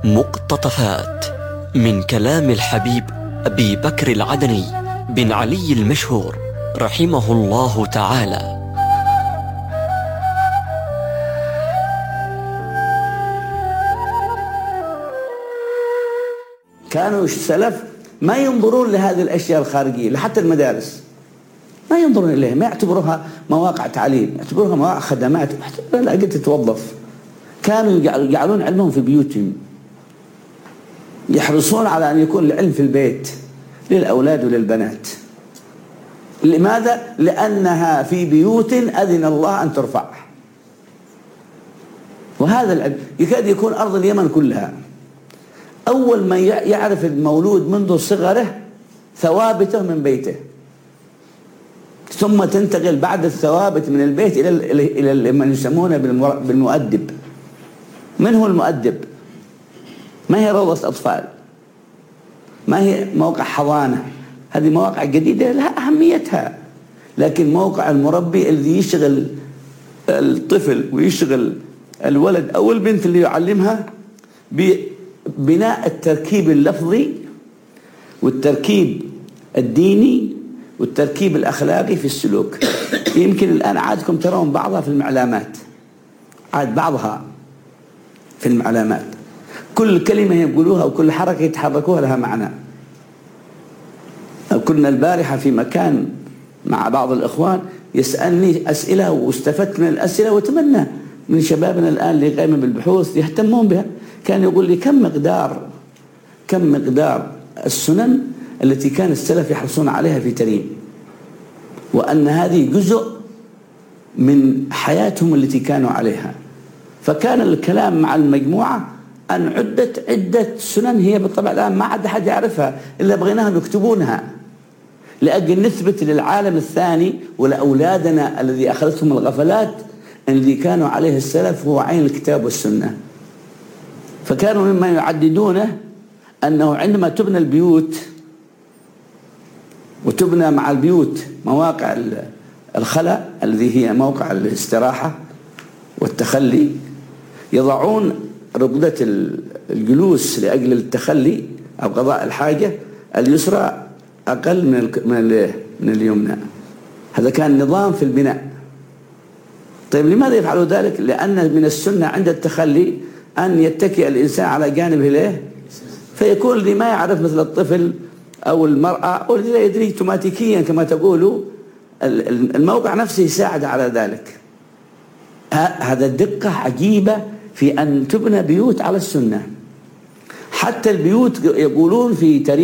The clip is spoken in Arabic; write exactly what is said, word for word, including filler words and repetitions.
مقتطفات من كلام الحبيب أبي بكر العدني بن علي المشهور رحمه الله تعالى. كانوا السلف ما ينظرون لهذه الأشياء الخارجية، لحتى المدارس ما ينظرون إليها، ما يعتبروها مواقع تعليم، يعتبروها مواقع خدمات لا قد تتوظف. كانوا يجعلون علمهم في بيوتهم، يحرصون على أن يكون العلم في البيت للأولاد وللبنات. لماذا؟ لأنها في بيوت أذن الله أن ترفع. وهذا العلم يكاد يكون أرض اليمن كلها أول ما يعرف المولود منذ صغره ثوابته من بيته، ثم تنتقل بعد الثوابت من البيت إلى إلى من يسمونه بالمؤدب. من هو المؤدب؟ ما هي روضة أطفال، ما هي موقع حضانة، هذه مواقع جديدة لها أهميتها، لكن موقع المربي الذي يشغل الطفل ويشغل الولد أو البنت اللي يعلمها ببناء التركيب اللفظي والتركيب الديني والتركيب الأخلاقي في السلوك. يمكن الآن عادكم ترون بعضها في المعلامات، عاد بعضها في المعلامات، كل كلمة يقولوها وكل حركة يتحركوها لها معنى. كنا البارحة في مكان مع بعض الإخوان يسألني أسئلة واستفدت من الأسئلة، وأتمنى من شبابنا الآن اللي قايمين بالبحوث يهتمون بها. كان يقول لي كم مقدار كم مقدار السنن التي كان السلف يحرصون عليها في تريم، وأن هذه جزء من حياتهم التي كانوا عليها. فكان الكلام مع المجموعة أن عدة عدة سنن هي بالطبع الآن ما عاد أحد يعرفها إلا بغيناهم يكتبونها لأجل نثبت للعالم الثاني ولأولادنا الذي أخذتهم الغفلات الذي كانوا عليه السلف هو عين الكتاب والسنة. فكانوا مما يعددونه أنه عندما تبنى البيوت وتبنى مع البيوت مواقع الخلاء الذي هي موقع الاستراحة والتخلي، يضعون رقدة الجلوس لأجل التخلي أو قضاء الحاجة اليسرى أقل من من اليمنى. هذا كان نظام في البناء. طيب لماذا يفعلوا ذلك؟ لأن من السنة عند التخلي أن يتكئ الإنسان على جانبه ليه، فيكون اللي ما يعرف مثل الطفل أو المرأة أو الذي لا يدري اوتوماتيكيا كما تقولوا الموقع نفسه يساعد على ذلك. هذا دقة عجيبة في أن تبنى بيوت على السنة. حتى البيوت يقولون في تاريخ